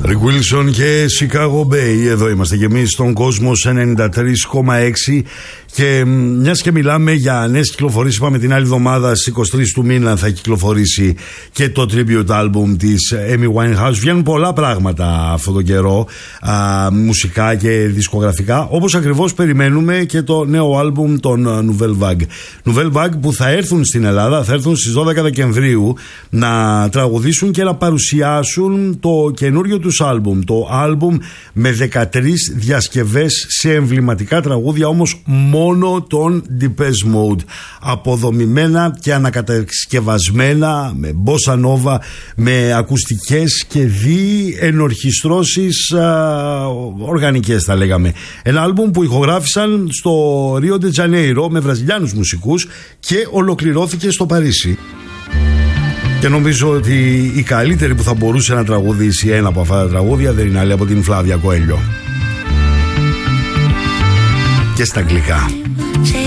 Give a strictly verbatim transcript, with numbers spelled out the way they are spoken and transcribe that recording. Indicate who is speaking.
Speaker 1: Rick Wilson και Chicago Bay. Εδώ είμαστε και εμείς στον Κόσμος ενενήντα τρία κόμμα έξι. Και μιας και μιλάμε για νέες κυκλοφορίες, είπαμε την άλλη εβδομάδα στις είκοσι τρεις του μήνα θα κυκλοφορήσει και το tribute album της Amy Winehouse. Βγαίνουν πολλά πράγματα αυτόν τον καιρό, α, μουσικά και δισκογραφικά, όπως ακριβώς περιμένουμε και το νέο album των Nouvelle Vague. Nouvelle Vague που θα έρθουν στην Ελλάδα, θα έρθουν στις δώδεκα Δεκεμβρίου να τραγουδήσουν και να παρουσιάσουν το καινούριο τους album. Το album με δεκατρείς διασκευές σε εμβληματικά τραγούδια, όμως μόνο των Depeche Mode, αποδομημένα και ανακατασκευασμένα με bossa nova, με ακουστικές και διενορχιστρώσεις οργανικές θα λέγαμε. Ένα άλμπουμ που ηχογράφησαν στο Ρίο ντε Τζανέιρο με βραζιλιάνους μουσικούς και ολοκληρώθηκε στο Παρίσι. Και νομίζω ότι η καλύτερη που θα μπορούσε να τραγουδήσει ένα από αυτά τα τραγούδια δεν είναι άλλη από την Φλάβια Κοέλιο. Και στα αγγλικά.